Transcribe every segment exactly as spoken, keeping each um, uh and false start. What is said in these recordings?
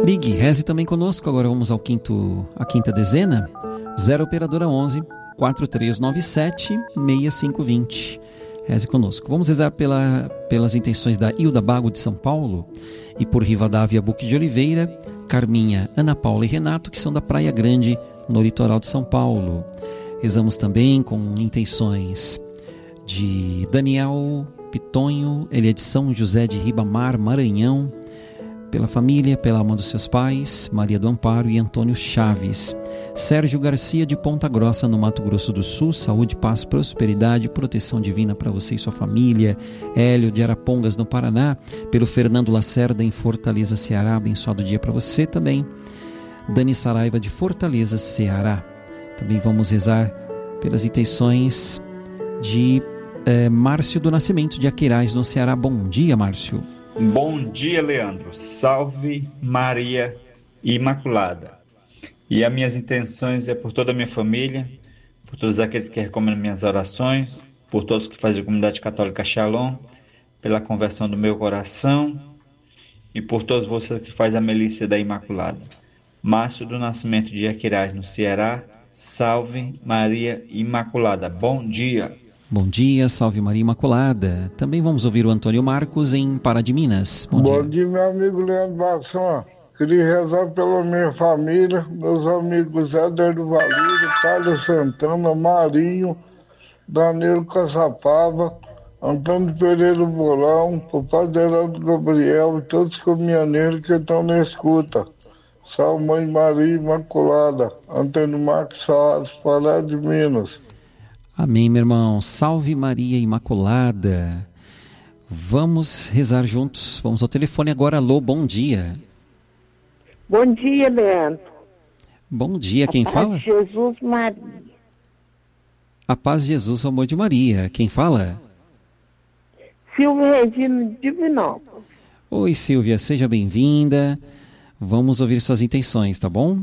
Ligue, reze também conosco. Agora vamos ao quinto, a quinta dezena. zero operadora onze, quatro três nove sete, seis cinco dois zero. Reze conosco. Vamos rezar pela, pelas intenções da Hilda Bago de São Paulo e por Rivadavia Buque de Oliveira, Carminha, Ana Paula e Renato, que são da Praia Grande, no litoral de São Paulo. Rezamos também com intenções de Daniel Pitonho, ele é de São José de Ribamar, Maranhão, pela família, pela alma dos seus pais, Maria do Amparo e Antônio Chaves. Sérgio Garcia de Ponta Grossa, no Mato Grosso do Sul, saúde, paz, prosperidade, proteção divina para você e sua família. Hélio de Arapongas, no Paraná, pelo Fernando Lacerda em Fortaleza, Ceará, abençoado dia para você também. Dani Saraiva de Fortaleza, Ceará. Também vamos rezar pelas intenções de eh, Márcio do Nascimento de Aquiraz, no Ceará. Bom dia, Márcio. Bom dia, Leandro. Salve Maria Imaculada. E as minhas intenções é por toda a minha família, por todos aqueles que recomendam minhas orações, por todos que fazem a comunidade católica Shalom, pela conversão do meu coração e por todos vocês que fazem a milícia da Imaculada. Márcio do Nascimento de Aquiraz, no Ceará. Salve Maria Imaculada. Bom dia. Bom dia, salve Maria Imaculada. Também vamos ouvir o Antônio Marcos em Pará de Minas. Bom, Bom dia. dia, meu amigo Leandro Bassan. Queria rezar pela minha família, meus amigos Éder do Valírio, Carlos Santana, Marinho, Danilo Caçapava, Antônio Pereira Bolão, o Padre Heraldo Gabriel e todos os caminhoneiros que estão na escuta. Salve Mãe Maria Imaculada. Antônio Marcos Soares, Pará de Minas. Amém, meu irmão. Salve Maria Imaculada. Vamos rezar juntos. Vamos ao telefone agora. Alô, bom dia. Bom dia, Leandro. Bom dia, quem A fala? paz de Jesus, Maria. A paz de Jesus, o amor de Maria. Quem fala? Silvia Regina de Divinópolis. Oi, Silvia, seja bem-vinda. Vamos ouvir suas intenções, tá bom?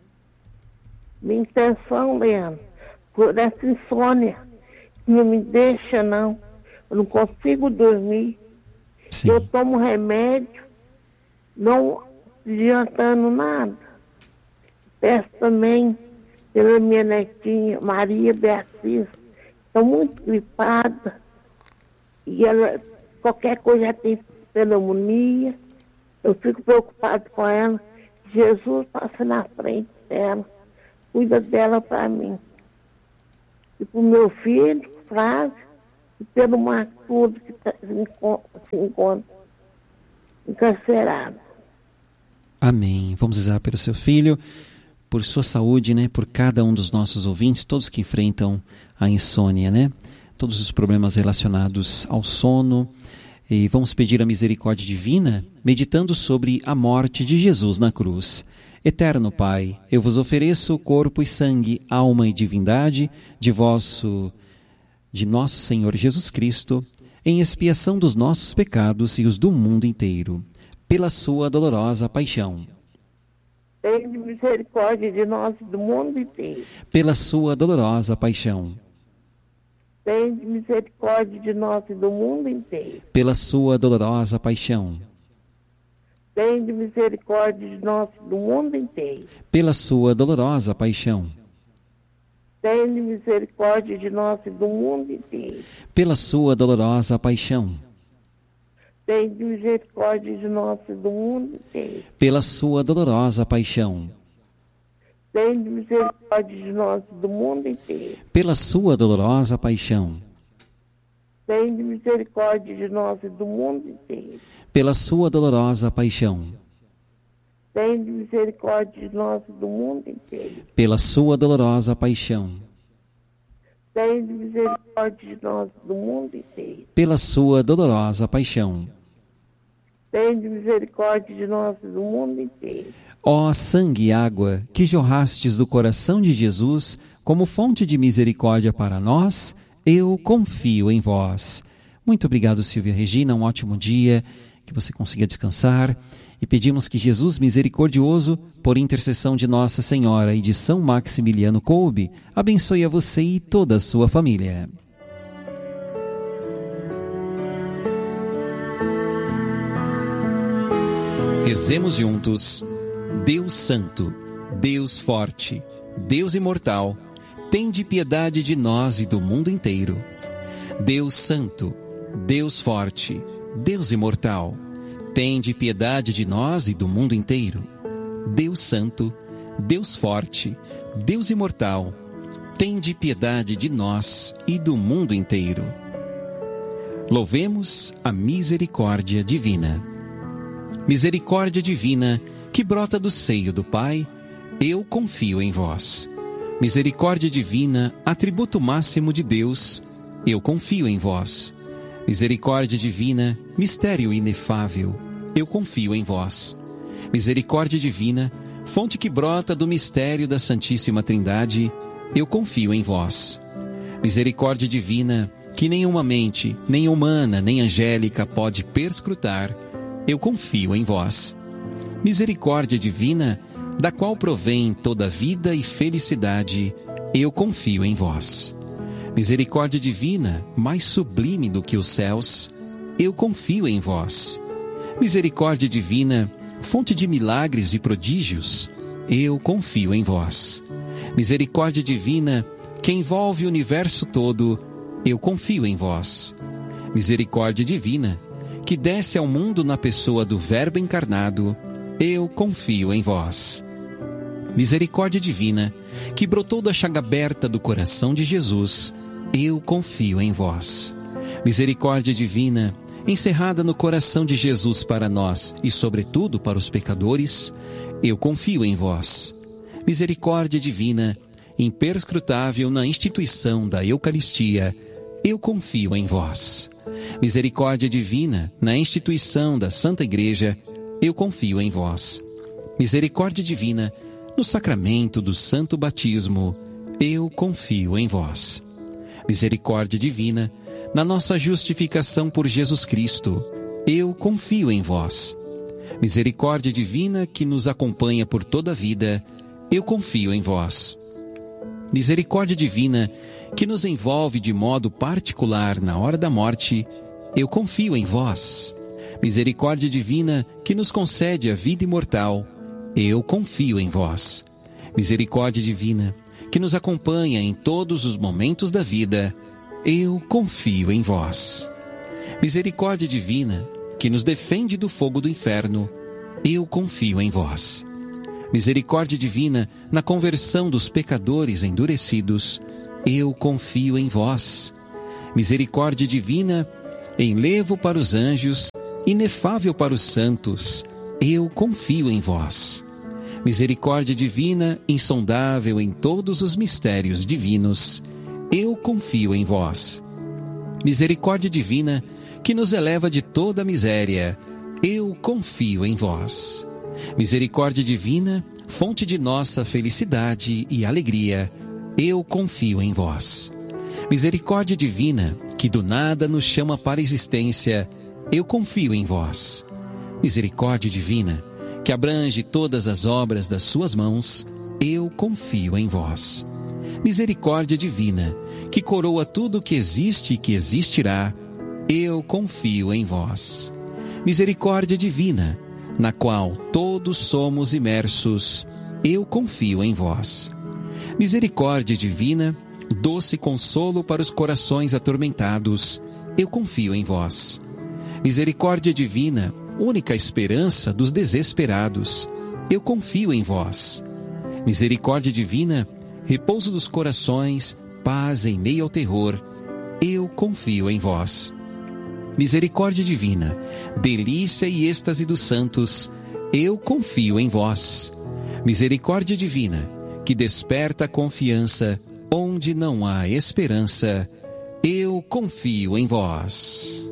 Minha intenção, Leandro, por essa insônia, que não me deixa, não. Eu não consigo dormir. Sim. Eu tomo remédio, não adiantando nada. Peço também pela minha netinha, Maria Beatriz, está muito gripada. E ela, qualquer coisa, já tem pneumonia. Eu fico preocupado com ela. Jesus passa na frente dela. Cuida dela para mim. E para o meu filho, Flávio, e pelo Marcos que tá, se encontra encarcerado. Amém. Vamos rezar pelo seu filho, por sua saúde, né? Por cada um dos nossos ouvintes, todos que enfrentam a insônia, né? Todos os problemas relacionados ao sono. E vamos pedir a misericórdia divina, meditando sobre a morte de Jesus na cruz. Eterno Pai, eu vos ofereço o corpo e sangue, alma e divindade de vosso, de nosso Senhor Jesus Cristo, em expiação dos nossos pecados e os do mundo inteiro, pela sua dolorosa paixão. Tenha misericórdia de nós e do mundo inteiro. Pela sua dolorosa paixão. Tenha misericórdia de nós e do mundo inteiro. Pela sua dolorosa paixão. Tenha misericórdia de nós e do mundo inteiro. Pela sua dolorosa paixão. Tenha misericórdia de nós e do mundo inteiro. Pela sua dolorosa paixão. Tenha misericórdia de nós e do mundo inteiro. Pela sua dolorosa paixão. Tenha misericórdia de nós e do mundo inteiro. Pela sua dolorosa paixão. Tenha misericórdia de nós e do mundo inteiro. Pela sua dolorosa paixão. Tenha misericórdia de nós e do mundo inteiro. Pela sua dolorosa paixão. Tenha misericórdia de nós e do mundo inteiro. Pela sua dolorosa paixão. Tenha misericórdia de nós e do mundo inteiro. Ó sangue e água que jorrastes do coração de Jesus como fonte de misericórdia para nós, eu confio em vós. Muito obrigado, Silvia Regina, um ótimo dia, que você consiga descansar. E pedimos que Jesus misericordioso, por intercessão de Nossa Senhora e de São Maximiliano Kolbe, abençoe a você e toda a sua família. Rezemos juntos. Deus Santo, Deus Forte, Deus Imortal, tende piedade de nós e do mundo inteiro. Deus Santo, Deus Forte, Deus Imortal, tende piedade de nós e do mundo inteiro. Deus Santo, Deus Forte, Deus Imortal, tende piedade de nós e do mundo inteiro. Louvemos a misericórdia divina. Misericórdia divina que brota do seio do Pai, eu confio em vós. Misericórdia divina, atributo máximo de Deus, eu confio em vós. Misericórdia divina, mistério inefável, eu confio em vós. Misericórdia divina, fonte que brota do mistério da Santíssima Trindade, eu confio em vós. Misericórdia divina, que nenhuma mente, nem humana, nem angélica pode perscrutar, eu confio em vós. Misericórdia divina, da qual provém toda vida e felicidade, eu confio em vós. Misericórdia divina, mais sublime do que os céus, eu confio em vós. Misericórdia divina, fonte de milagres e prodígios, eu confio em vós. Misericórdia divina, que envolve o universo todo, eu confio em vós. Misericórdia divina, que desce ao mundo na pessoa do Verbo encarnado, eu confio em vós. Misericórdia divina, que brotou da chaga aberta do coração de Jesus, eu confio em vós. Misericórdia divina, encerrada no coração de Jesus para nós e sobretudo para os pecadores, eu confio em vós. Misericórdia divina, imperscrutável na instituição da Eucaristia, eu confio em vós. Misericórdia divina, na instituição da Santa Igreja, eu confio em vós. Misericórdia divina, no sacramento do Santo Batismo, eu confio em vós. Misericórdia divina, na nossa justificação por Jesus Cristo, eu confio em vós. Misericórdia divina que nos acompanha por toda a vida, eu confio em vós. Misericórdia divina que nos envolve de modo particular na hora da morte, eu confio em vós. Misericórdia divina que nos concede a vida imortal, eu confio em vós. Misericórdia divina que nos acompanha em todos os momentos da vida, eu confio em vós. Misericórdia divina que nos defende do fogo do inferno, eu confio em vós. Misericórdia divina na conversão dos pecadores endurecidos, eu confio em vós. Misericórdia divina em levo para os anjos, inefável para os santos, eu confio em vós. Misericórdia divina, insondável em todos os mistérios divinos, eu confio em vós. Misericórdia divina, que nos eleva de toda a miséria, eu confio em vós. Misericórdia divina, fonte de nossa felicidade e alegria, eu confio em vós. Misericórdia divina, que do nada nos chama para a existência, eu confio em vós. Misericórdia divina, que abrange todas as obras das suas mãos, eu confio em vós. Misericórdia divina, que coroa tudo o que existe e que existirá, eu confio em vós. Misericórdia divina, na qual todos somos imersos, eu confio em vós. Misericórdia divina, doce consolo para os corações atormentados, eu confio em vós. Misericórdia divina, única esperança dos desesperados, eu confio em vós. Misericórdia divina, repouso dos corações, paz em meio ao terror, eu confio em vós. Misericórdia divina, delícia e êxtase dos santos, eu confio em vós. Misericórdia divina, que desperta a confiança onde não há esperança, eu confio em vós.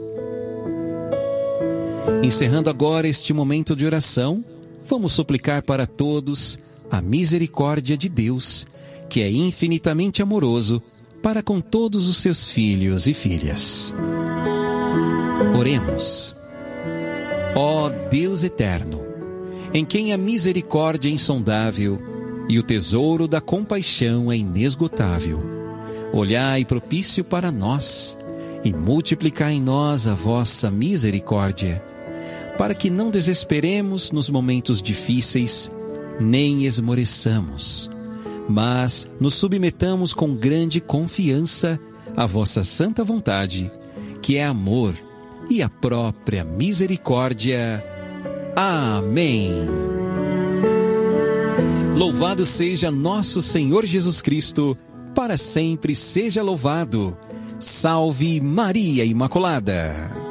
Encerrando agora este momento de oração, vamos suplicar para todos a misericórdia de Deus, que é infinitamente amoroso para com todos os seus filhos e filhas. Oremos. Ó Deus eterno, em quem a misericórdia é insondável e o tesouro da compaixão é inesgotável, olhai propício para nós e multiplicai em nós a vossa misericórdia, para que não desesperemos nos momentos difíceis, nem esmoreçamos, mas nos submetamos com grande confiança à vossa santa vontade, que é amor e a própria misericórdia. Amém. Louvado seja nosso Senhor Jesus Cristo, para sempre seja louvado. Salve Maria Imaculada.